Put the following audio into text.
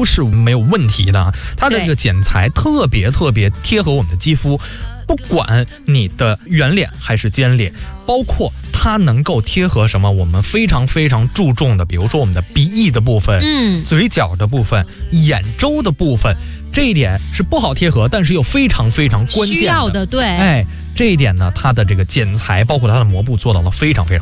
都是没有问题的。它的这个剪裁特别贴合我们的肌肤，不管你的圆脸还是尖脸，包括它能够贴合什么我们非常注重的，比如说我们的鼻翼的部分，嘴角的部分，眼周的部分，这一点是不好贴合，但是又非常关键的， 需要的，对， 这一点呢，它的这个剪裁包括它的膜布做到了非常